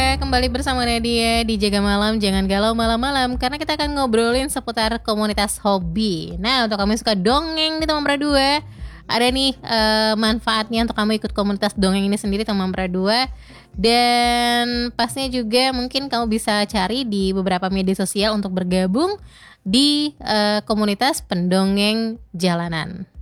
kembali bersama Nadia di Jaga Malam. Jangan galau malam-malam karena kita akan ngobrolin seputar komunitas hobi. Nah, untuk kamu yang suka dongeng di Teman Pradua, ada nih manfaatnya untuk kamu ikut komunitas dongeng ini sendiri Teman Pradua. Dan pastinya juga mungkin kamu bisa cari di beberapa media sosial untuk bergabung di komunitas pendongeng jalanan.